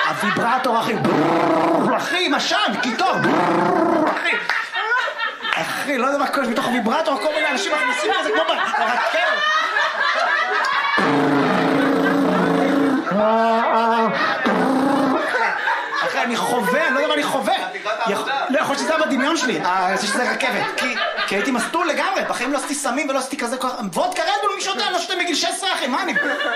הוויברטור, אחי. אחי, משן, קיטור. אחי, לא יודע מה קורה, מתוך הוויברטור, כל מיני אנשים מכניסים כזה כמו ברקל. אחי, אני חווה, אני לא יודע מה אני חווה. לא, יכול שזה היה בדמיון שלי, שזה רכבת. כי הייתי מסטול לגמרי, בחיים לא עשיתי סמים ולא עשיתי כזה כוח. וודקה רדבול, מי שותה? אני לא שותה מגיל 16, אחי, מה אני...